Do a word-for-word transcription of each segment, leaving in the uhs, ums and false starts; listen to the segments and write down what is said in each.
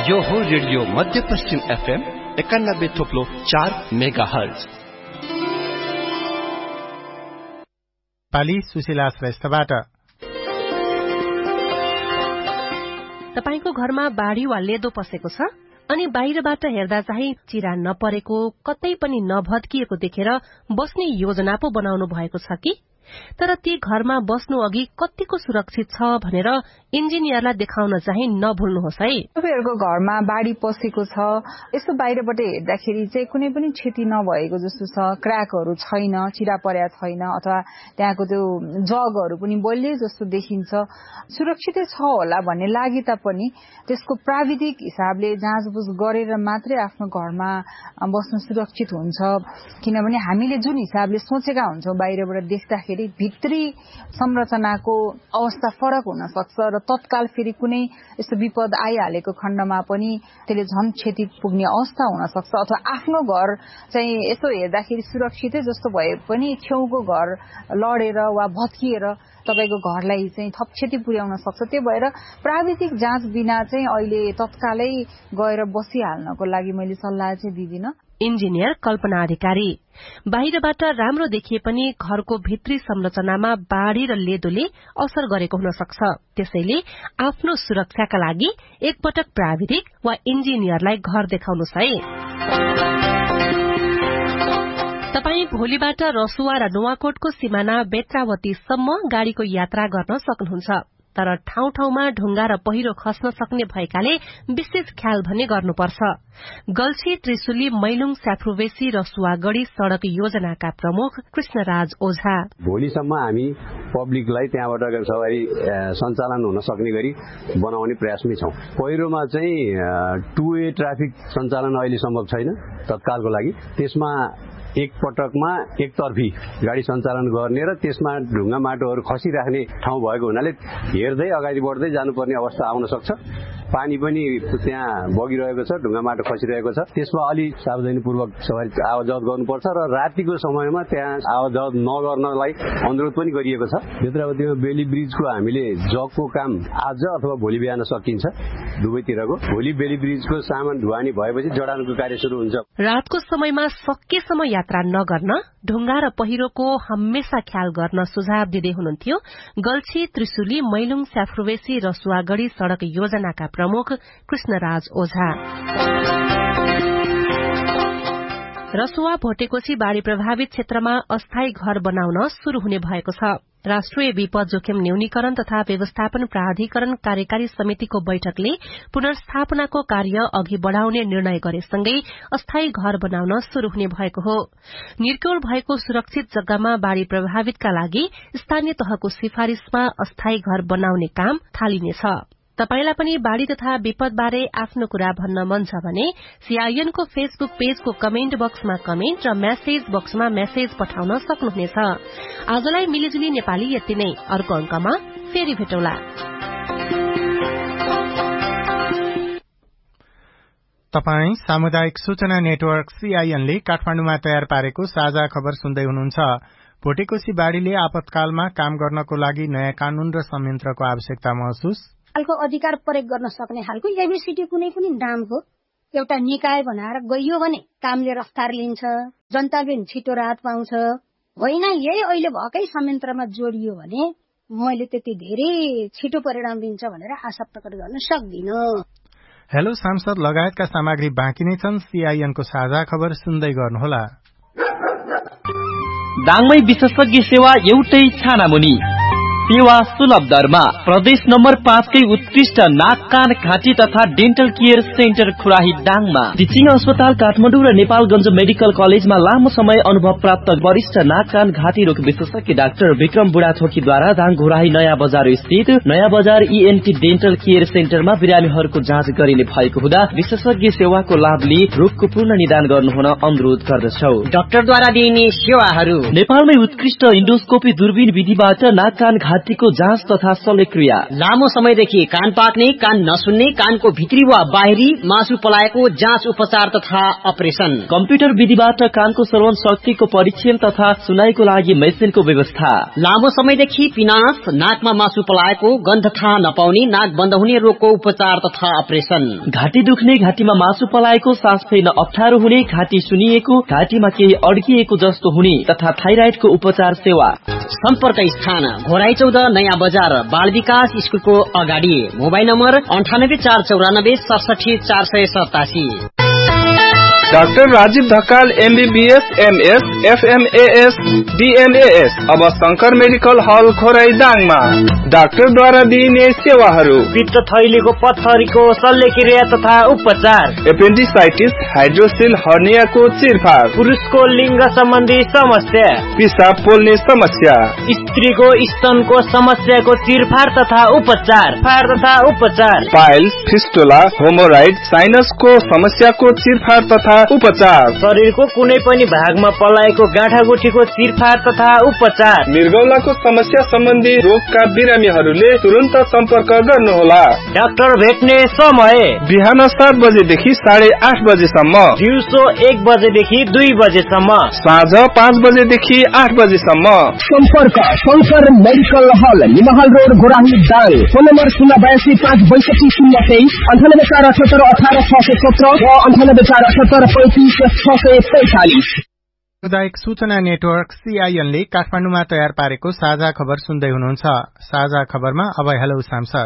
यो हो रेडियो मध्यपश्चिम एफएम एकानब्बे थोप्लो चार मेगा हर्ज। पाली सुशीला श्रेष्ठबाट। तपाईको घरमा बाढी वा लेदो पसेको छ अनि बाहिरबाट हेर्दा चाहिँ चिरा नपरेको, कतै पनि नभत्किएको देखेर बस्ने योजना पो बनाउनु भएको छ कि? तर ती घरमा बस्नु अघि कतिको सुरक्षित छ भनेर इन्जिनियरलाई देखाउन चाहिँ नभुल्नुहोस् है। तपाईहरुको घरमा बाढी पसेको छ, यसो बाहिरबाट हेर्दाखेरि चाहिँ कुनै पनि क्षति नभएको जस्तो छ, क्र्याकहरु छैन, चिरा पर्या छैन अथवा त्यहाँको त्यो जगहरु पनि बलियो जस्तो देखिन्छ, सुरक्षितै छ होला भन्ने लागि तापनि त्यसको प्राविधिक हिसाबले जाँचबुझ गरेर मात्रै आफ्नो घरमा बस्न सुरक्षित हुन्छ। किनभने हामीले जुन हिसाबले सोचेका हुन्छौं बाहिरबाट देख्दाखेरि भित्री संरचनाको अवस्था फरक हुन सक्छ र तत्काल फेरि कुनै यस्तो विपद आइहालेको खण्डमा पनि त्यसले झन् क्षति पुग्ने अवस्था हुन सक्छ। अथवा आफ्नो घर चाहिँ यसो हेर्दाखेरि सुरक्षितै जस्तो भए पनि छेउको घर लडेर वा भत्किएर तपाईको घरलाई चाहिँ थप क्षति पुर्याउन सक्छ। त्यो भएर प्राविधिक जाँच बिना चाहिँ अहिले तत्कालै गएर बसिहाल्नको लागि मैले सल्लाह चाहिँ दिदिन। इन्जिनियर कल्पना अधिकारी। बाहिरबाट राम्रो देखिए पनि घरको भित्री संरचनामा बाढ़ी र लेदोले असर गरेको हुन सक्छ। त्यसैले आफ्नो सुरक्षाका लागि एकपटक प्राविधिक वा इन्जिनियरलाई घर देखाउनुस् है। तपाई भोलिबाट रसुवा र नुवाकोटको सिमाना बेत्रावतीसम्म गाड़ीको यात्रा गर्न सक्नुहुन्छ। तर ठाउँ ठाउँमा ढुंगा र पहिरो खस्न सक्ने भएकाले विशेष ख्याल भने गर्नुपर्छ। गल्छी त्रिशुली मैलुङ स्याफ्रुवेसी रसुवागढ़ी सड़क योजनाका प्रमुख कृष्णराज ओझा। भोलिसम्म हामी पब्लिकलाई त्यहाँबाट सवारी सञ्चालन हुन सक्ने गरी बनाउने प्रयासमै छौं। पहिरोमा चाहिँ टु वे ट्राफिक सञ्चालन अहिले सम्भव छैन तत्कालको लागि। त्यसमा एक पटकमा एकतर्फी गाडी सञ्चालन गर्ने र त्यसमा ढुङ्गा माटोहरू खसिराख्ने ठाउँ भएको हुनाले हेर्दै अगाडि बढ्दै जानुपर्ने अवस्था आउन सक्छ। पानी पनि त्यहाँ बगिरहेको छ, ढुङ्गा माटो खसिरहेको छ। त्यसमा अलि सावधानीपूर्वक सवारी आवजावत गर्नुपर्छ र रातिको समयमा त्यहाँ आवजावत नगर्नलाई अनुरोध पनि गरिएको छ। बेत्रावतीमा बेली ब्रिजको हामीले जगको काम आज अथवा भोलि बिहान सकिन्छ दुवैतिरको। भोलि बेली ब्रिजको सामान ढुवानी भएपछि जडानको कार्य सुरु हुन्छ। रातको समयमा सकेसम्म यात्रा नगर्न, ढुङ्गा र पहिरोको हमेशा ख्याल गर्न सुझाव दिँदै हुनुहुन्थ्यो गल्छी त्रिशुली मैलुङ स्याफ्रुवेसी रसुवागढ़ी सड़क योजनाका प्रमुख कृष्णराज ओझा। रसुवा भोटेकोशी बाढ़ी प्रभावित क्षेत्रमा अस्थायी घर बनाउन शुरू हुने भएको छ। राष्ट्रिय विपद जोखिम न्यूनीकरण तथा व्यवस्थापन प्राधिकरण कार्यकारी समितिको बैठकले पुनर्स्थापनाको कार्य अघि बढ़ाउने निर्णय गरेसँगै अस्थायी घर बनाउन शुरू हुने भएको हो। निर्क्योर भएको सुरक्षित जग्गामा बाढ़ी प्रभावितका लागि स्थानीय तहको सिफारिशमा अस्थायी घर बनाउने काम थालिनेछ। तपाईलाई पनि बाढ़ी तथा विपद बारे आफ्नो कुरा भन्न मन छ भने सीआईएनको फेसबुक पेजको कमेन्ट बक्समा कमेन्ट र मेसेज बक्समा मेसेज पठाउन सक्नुहुनेछ। आजलाई मिलिजुली नेपाली यति नै। अर्को अंकमा फेरि भेटौला। तपाई सामुदायिक सूचना नेटवर्क सीआईएनले काठमाडौँमा तयार पारेको साझा खबर सुन्दै हुनुहुन्छ। भोटेकोशी बाढ़ीले आपतकालमा काम गर्नको लागि नयाँ कानून र संयन्त्रको आवश्यकता महसुस खालको अधिकार प्रयोग गर्न सक्ने खालको एबीसीडी कुनै पनि नामको एउटा निकाय बनाएर गइयो भने कामले रफ्तार लिन्छ, जनताले छिटो राहत पाउँछ। होइन यही अहिले भएकै संयन्त्रमा जोडियो भने मैले त्यति धेरै छिटो परिणाम दिन्छ भनेर आशा प्रकट गर्न सक्दिन। हेलो सांसद लगायतका सामग्री बाँकी नै छन्। सीआईएनको साझा खबर सुन्दै गर्नुहोला। दाङमै विशेषज्ञ सेवा एउटै छानामुनि, सेवा सुलभ दरमा। प्रदेश नम्बर पाँचकै उत्कृष्ट नाक कान घाँटी तथा डेन्टल केयर सेन्टर खुराही दाङमा। टिचिङ अस्पताल काठमाडौँ र नेपालगञ्ज मेडिकल कलेजमा लामो समय अनुभव प्राप्त वरिष्ठ नाक कान घाँटी रोग विशेषज्ञ डाक्टर विक्रम बुढाथोकीद्वारा दाङ घुराही नयाँ बजार स्थित नयाँ बजार ईएनटी डेन्टल केयर सेन्टरमा बिरामीहरूको जाँच गरिने भएको हुँदा विशेषज्ञ सेवाको लाभ लिई रोगको पूर्ण निदान गर्नुहुन अनुरोध गर्दछौ। डाक्टरद्वारा दिइने सेवाहरू: नेपालमै उत्कृष्ट इन्डोस्कोपी दूरबीन विधिबाट नाक कान घाँटीको जाँच तथा शल्यक्रिया, लामो समयदेखि कान पाक्ने, कान नसुन्ने, कानको भित्री वा बाहिरी मासु पलाएको जाँच उपचार तथा अपरेसन, कम्प्युटर विधिबाट कानको श्रवण शक्तिको परीक्षण तथा सुनाइको लागि मेसिनको व्यवस्था, लामो समयदेखि पिनास, नाकमा मासु पलाएको, गन्ध थाहा नपाउने, नाक बन्द हुने रोगको उपचार तथा अपरेसन, घाँटी दुख्ने, घाँटीमा मासु पलाएको, सास फेर्न अप्ठ्यारो हुने, घाँटी सुनिएको, घाँटीमा केही अड्किएको जस्तो हुने तथा थाइराइडको उपचार सेवा। सम्पर्क स्थान घोराई चौध नयाँ बजार, बाल विकास स्कुलको अगाडि। मोबाइल नम्बर अन्ठानब्बे चार चौरानब्बे सडसठी चार सय सतासी। Doctor Rajiv Dhakal MBBS, MS, FMS, DMs अब शंकर मेडिकल हल खोराई दाङमा। डाक्टरद्वारा दिइने सेवाहरू: पित्त थैलीको पत्थरीको शल्यक्रिया तथा उपचार, एपेन्डिसाइटिस, हाइड्रोसिल हर्नियाको चिरफार, पुरुषको लिङ्ग सम्बन्धी समस्या, पिसाब पोल्ने समस्या, स्त्रीको स्तनको समस्याको चिरफार तथा उपचार, फार तथा उपचार, पाइल्स, फिस्टुला, होमोराइड, साइनसको समस्याको चिरफार तथा उपचार, शरीरको कुनै पनि भागमा पलाएको गाँठागुठीको चिरफार तथा उपचार, मृगौलाको समस्या सम्बन्धी रोगका बिरामीहरूले तुरन्त सम्पर्क गर्नुहोला। डाक्टर भेट्ने समय बिहान सात बजेदेखि साढे आठ बजेसम्म, दिउँसो एक बजेदेखि दुई बजेसम्म, साँझ पाँच बजेदेखि आठ बजेसम्म। सम्पर्क शंकर मेडिकल हल, निमहल road, Ghorahi Dang. Phone number शून्य बयासी पाँच बैसठी शून्य तेइस, अन्ठानब्बे चार अठहत्तर अठार छ सय सत्र र अन्ठानब्बे चार अठहत्तर पैंतिस छ सय पैंतालिस। सामुदायिक सूचना नेटवर्क सीआईएनले काठमाडौँमा तयार पारेको साझा खबर सुन्दै हुनुहुन्छ। साझा खबरमा अब हेलो सांसद।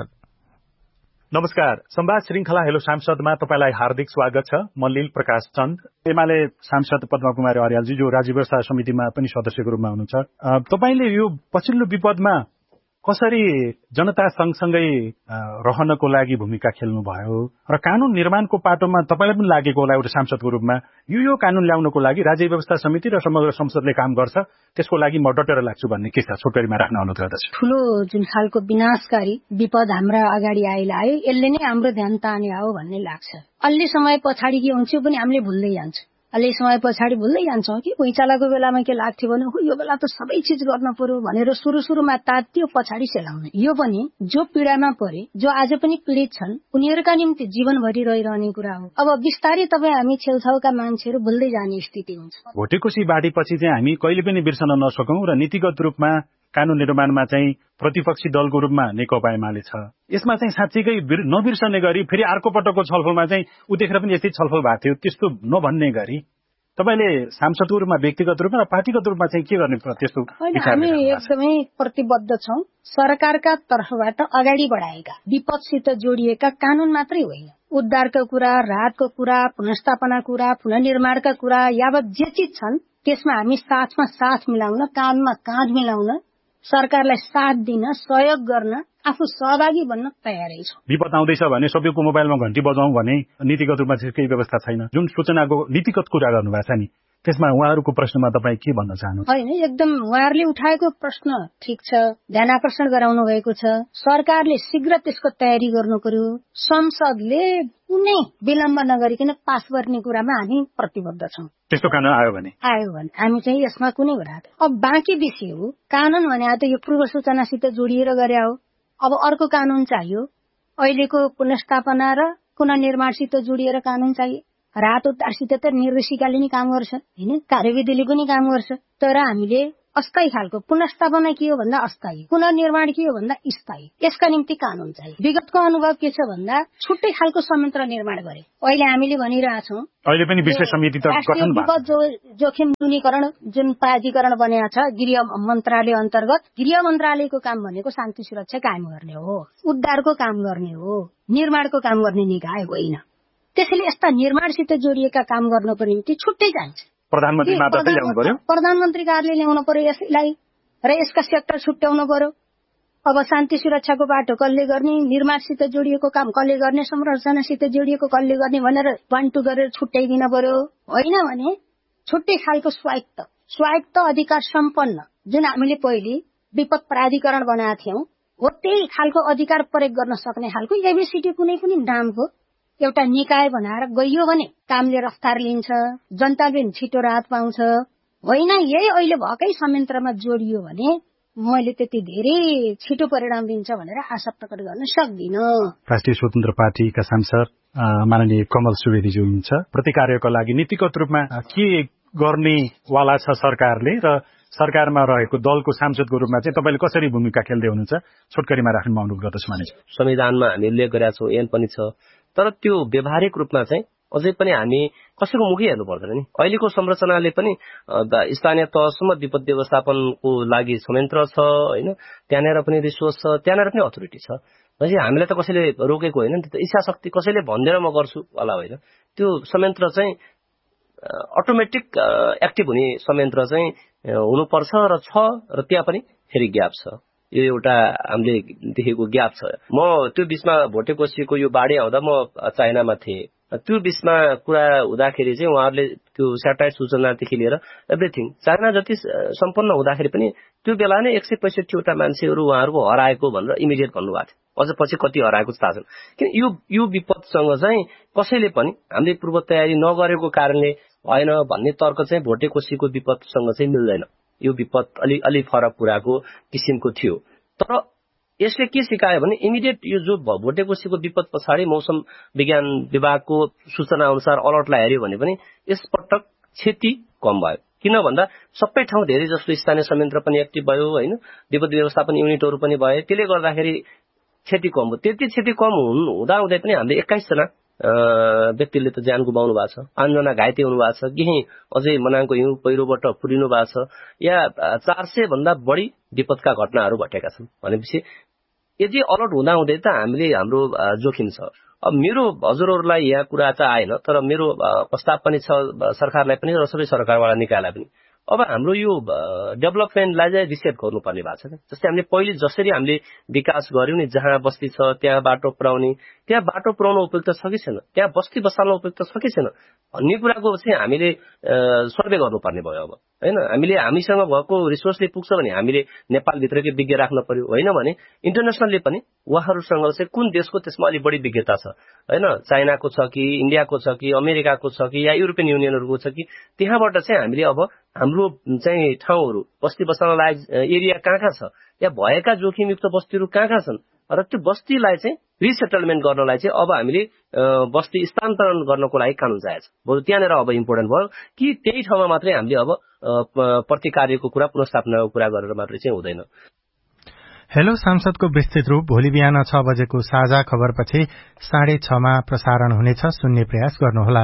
नमस्कार। संवाद श्रृंखला हेलो सांसदमा तपाईलाई हार्दिक स्वागत छ। म लील प्रकाश चन्द, एमाले सांसद पद्मा कुमारी अर्यालजी, जो राज्य व्यवस्था समितिमा पनि सदस्यको रूपमा हुनुहुन्छ। तपाईले यो पछिल्लो विपदमा कसरी जनता सँगसँगै रहनको लागि भूमिका खेल्नुभयो र कानून निर्माणको पाटोमा तपाईलाई पनि लागेको होला एउटा सांसदको रूपमा, यो यो कानून ल्याउनको लागि राज्य व्यवस्था समिति र समग्र संसदले काम गर्छ, त्यसको लागि म डटेर लाग्छु भन्ने के छ, छोटकरीमा राख्न अनुरोध गर्दछु। ठूलो जुन खालको विनाशकारी विपद हाम्रा अगाडि आइलायो, यसले नै हाम्रो ध्यान ताने हो भन्ने लाग्छ। अलि समय पछाडि के हुन्छ पनि हामीले भुल्दै जान्छौँ। अलि समय पछाडि भुल्दै जान्छौँ कि भुइँचालोको बेलामा के लाग्थ्यो भने यो बेला त सबै चिज गर्न पर्यो भनेर सुरु सुरुमा तात्यो, पछाडि सेलाउने। यो पनि जो पीडामा परे, जो आज पनि पीडित छन्, उनीहरूका निम्ति जीवनभरि रहिरहने कुरा हो। अब बिस्तारै तपाईँ हामी छेउछाउका मान्छेहरू भुल्दै जाने स्थिति हुन्छ। भोटेकोशी बाढीपछि चाहिँ हामी कहिले पनि बिर्सन नसकौं र नीतिगत रूपमा कानून निर्माणमा चाहिँ प्रतिपक्षी दलको रूपमा नेकपा एमाले छ। यसमा चाहिँ साँच्चीकै नबिर्सने गरी फेरि अर्को पटकको छलफलमा चाहिँ उ देखेर पनि यस्तै छलफल भएको थियो, त्यस्तो नभन्ने गरी तपाईले सांसदको रूपमा, व्यक्तिगत रूपमा र पार्टीगत रूपमा चाहिँ के गर्ने त्यस्तो विचार? हामी एकदमै प्रतिबद्ध छौं। सरकारका तर्फबाट अगाडि बढाएका विपदसित जोडिएका कानून मात्रै होइन, उद्धारका कुरा, राहतको कुरा, पुनर्स्थापना कुरा, पुनर्निर्माणका कुरा, यावत जे चिज छन् त्यसमा हामी साथमा साथ मिलाउन, काँधमा काँध मिलाउन, सरकारलाई साथ दिन, सहयोग गर्न, आफू सहभागी बन्न तयारै छौं। विपद आउँदैछ भने सबैको मोबाइलमा घण्टी बजाउँ भने नीतिगत रूपमा चाहिँ केही व्यवस्था छैन। जुन सूचनाको नीतिगत कुरा गर्नुभएको छ नि, त्यसमा उहाँहरूको प्रश्नमा तपाईँ के भन्न चाहनुहुन्छ? होइन, एकदम उहाँहरूले उठाएको प्रश्न ठिक छ, ध्यान आकर्षण गराउनु भएको छ। सरकारले शीघ्र त्यसको तयारी गर्नु पर्यो। संसदले कुनै विलम्ब नगरिकन पास गर्ने कुरामा हामी प्रतिबद्ध छौं। त्यस्तो कानून आयो भने आयो भने हामी चाहिँ यसमा कुनै कुरा। अब बाँकी विषय हो, कानून भने त यो पूर्व सूचनासित जोडिएर गरे हो। अब अर्को कानून चाहियो, अहिलेको पुनर्स्थापना र पुनर्निर्माणसित जोडिएर कानून चाहियो। राहत उद्धारसित त निर्देशिकाले नै काम गर्छ हैन, कार्यविधिले पनि काम गर्छ। तर हामीले अस्थायी खालको पुनर्स्थापना के हो भन्दा अस्थायी, पुनर्निर्माण के हो भन्दा स्थायी, यसका निम्ति कानून चाहियो। विगतको अनुभव के छ भन्दा छुट्टै खालको संयन्त्र निर्माण गरे। अहिले हामीले भनिरहेछौँ अहिले पनि विशेष समिति त गठन भएको छ। जोखिम न्यूनीकरण जुन प्राधिकरण बनेको छ गृह मन्त्रालय अन्तर्गत, गृह मन्त्रालयको काम भनेको शान्ति सुरक्षा कायम गर्ने हो, उद्धारको काम गर्ने हो, निर्माणको काम गर्ने निकाय होइन। त्यसैले यस्ता निर्माणसित जोडिएका काम गर्नको निम्ति छुट्टै चाहिन्छ। प्रधानमन्त्री मात्र ल्याउनु पर्यो, प्रधानमन्त्री कार्यालय ल्याउनु पर्यो यसलाई, र यसका सेक्टर छुट्याउनु पर्यो। अब शान्ति सुरक्षाको बाटो कसले गर्ने, निर्माणसित जोडिएको काम कसले गर्ने, संरचनासित जोडिएको कसले गर्ने भनेर वान टू गरेर छुट्याइदिन पर्यो। होइन भने छुट्टै खालको स्वायत्त स्वायत्त अधिकार सम्पन्न जुन हामीले पहिले विपद प्राधिकरण बनाएका थियौं, हो त्यही खालको अधिकार प्रयोग गर्न सक्ने खालको एबीसीटी कुनै पनि नामको एउटा निकाय बनाएर गइयो भने कामले रफ्तार लिन्छ, जनताले छिटो राहत पाउँछ। होइन, यही अहिले भएकै संयन्त्रमा जोडियो भने मैले त्यति धेरै छिटो परिणाम दिन्छ भनेर आशा प्रकट गर्न सक्दिनँ। राष्ट्रिय स्वतन्त्र पार्टीका सांसद माननीय कमल सुवेदीज्यू हुनुहुन्छ। प्रति कार्यको लागि नीतिगत रूपमा के गर्नेवाला छ सरकारले र सरकारमा रहेको दलको सांसदको रूपमा चाहिँ तपाईँले कसरी भूमिका खेल्दै हुनुहुन्छ छोटकरीमा राख्न म अनुरोध गर्दछु। मानिस संविधानमा हामीले उल्लेख गरेका छौँ, ऐन पनि छ, तर त्यो व्यावहारिक रूपमा चाहिँ अझै पनि हामी कसैको मुखै हेर्नु पर्दैन नि। अहिलेको संरचनाले पनि स्थानीय तहसम्म विपद व्यवस्थापनको लागि संयन्त्र छ होइन, त्यहाँनिर पनि रिसोर्स छ, त्यहाँनिर पनि अथोरिटी छ। भनेपछि हामीलाई त कसैले रोकेको होइन नि त, इच्छा शक्ति कसैले भन्दैन म गर्छु वाला होइन। त्यो संयन्त्र चाहिँ अटोमेटिक एक्टिभ हुने संयन्त्र चाहिँ हुनुपर्छ र छ, र त्यहाँ पनि फेरि ग्याप छ। यो एउटा हामीले देखेको ग्याप छ। म त्यो बिचमा भोटेकोसीको यो बाढी आउँदा म चाइनामा थिएँ। त्यो बिचमा कुरा हुँदाखेरि चाहिँ उहाँहरूले त्यो स्याटेलाइट सूचनादेखि लिएर एभ्रिथिङ चाइना जति सम्पन्न हुँदाखेरि पनि त्यो बेला नै एक सय पैँसठीवटा मान्छेहरू उहाँहरूको हराएको भनेर इमिडिएट भन्नुभएको थियो। अझ पछि कति हराएको थाहा छैन। किन यो यो विपदसँग चाहिँ कसैले पनि हामीले पूर्व तयारी नगरेको कारणले होइन भन्ने तर्क चाहिँ भोटेकोसीको विपदसँग चाहिँ मिल्दैन। यो विपद अलि अलि फरक कुराको किसिमको थियो। तर यसले के सिकायो भने इमिडिएट यो जो भोटेकोसीको विपद पछाडि मौसम विज्ञान विभागको सूचना अनुसार अलर्टलाई हेऱ्यो भने पनि यसपटक क्षति कम भयो। किन भन्दा सबै ठाउँ धेरै जस्तो स्थानीय संयन्त्र पनि एक्टिभ भयो होइन, विपद व्यवस्थापन युनिटहरू पनि भए, त्यसले गर्दाखेरि क्षति कम भयो। त्यति क्षति कम हुँदा हुँदै पनि हामीले एक्काइसजना व्यक्तिले त ज्यान गुमाउनु भएको छ, पाँचजना घाइते हुनु भएको छ, केही अझै मनाङको हिउँ पहिरोबाट पुरिनु भएको छ, या चार सय भन्दा बढी विपदका घटनाहरू घटेका छन्। भनेपछि यदि अलर्ट हुँदा हुँदै त हामीले हाम्रो जोखिम छ। अब मेरो हजुरहरूलाई यहाँ कुरा चाहिँ आएन, तर मेरो प्रस्ताव पनि छ सरकारलाई पनि र सबै सरकारवाला निकायलाई पनि। अब हाम्रो यो डेभलपमेन्टलाई चाहिँ रिसेट गर्नुपर्ने भएको छ। जस्तै हामीले पहिले जसरी हामीले विकास गर्यौँ नि, जहाँ बस्ती छ त्यहाँ बाटो पुर्याउने, त्यहाँ बाटो पुर्याउन उपयुक्त छ कि छैन, त्यहाँ बस्ती बसाल्न उपयुक्त छ कि छैन भन्ने कुराको चाहिँ हामीले सर्वे गर्नुपर्ने भयो। अब होइन हामीले हामीसँग भएको रिसोर्सले पुग्छ भने हामीले नेपालभित्रकै विज्ञ राख्न पर्यो, होइन भने इन्टरनेसनलले पनि उहाँहरूसँग चाहिँ कुन देशको त्यसमा अलिक बढी विज्ञता छ होइन, चाइनाको छ कि इन्डियाको छ कि अमेरिकाको छ कि या युरोपियन युनियनहरूको छ कि, त्यहाँबाट चाहिँ हामीले अब हाम्रो चाहिँ ठाउँहरू बस्ती बसाल्न लायक एरिया कहाँ कहाँ छ या भएका जोखिमयुक्त बस्तीहरू कहाँ कहाँ छन् र त्यो बस्तीलाई चाहिँ रिसेटलमेन्ट गर्नलाई चाहिँ अब हामीले बस्ती स्थानान्तरण गर्नको लागि कानुन चाहिएको छ। बरु त्यहाँनिर अब इम्पोर्टेन्ट भयो कि त्यही ठाउँमा मात्रै हामीले अब प्रतिकार्यको कुरा पुनर्स्थापनाको कुरा गरेर मात्रै चाहिँ हुँदैन। हेलो सांसदको विस्तृत रूप भोलि बिहान छ बजेको साझा खबरपछि साढे छमा प्रसारण हुनेछ, सुन्ने प्रयास गर्नुहोला।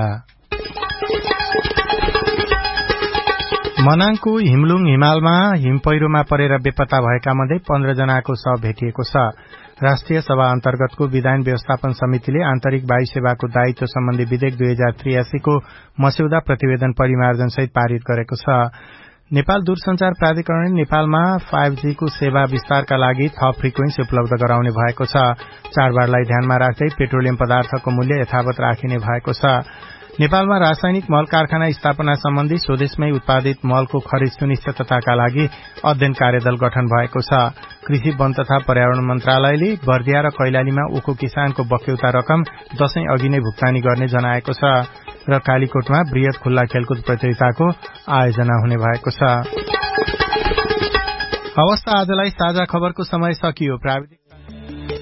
मनाङको हिमलुङ हिमालमा हिम पहिरोमा परेर बेपत्ता भएका मध्ये पन्ध्र जनाको शव भेटिएको छ। राष्ट्रिय सभा अन्तर्गतको विधान व्यवस्थापन समितिले आन्तरिक वायु सेवाको दायित्व सम्बन्धी विधेयक दुई हजार त्रियासीको मस्यौदा प्रतिवेदन परिमार्जनसहित पारित गरेको छ। नेपाल दूरसञ्चार प्राधिकरणले नेपालमा फाइभ जी को सेवा विस्तारका लागि थप फ्रिक्वेन्सी उपलब्ध गराउने भएको छ। चाडबाडलाई ध्यानमा राख्दै पेट्रोलियम पदार्थको मूल्य यथावत राखिने भएको छ। नेपालमा रासायनिक मल कारखाना स्थापना सम्बन्धी स्वदेशमै उत्पादित मलको खरिद सुनिश्चितताका लागि अध्ययन कार्यदल गठन भएको छ। कृषि वन तथा पर्यावरण मन्त्रालयले बर्दिया र कैलालीमा उखु किसानको बक्यौता रकम दशैं अघि नै भुक्तानी गर्ने जनाएको छ र कालीकोटमा वृहत खुल्ला खेलकुद प्रतियोगिताको आयोजना हुने भएको छ। हवस् त आजलाई साझा खबरको समय सकियो। प्राविधिक